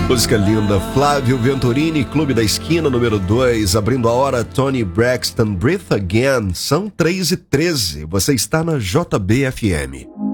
Música linda, Flávio Venturini, Clube da Esquina, número 2, abrindo a hora, Toni Braxton, Breathe Again, são 3h13, você está na JBFM.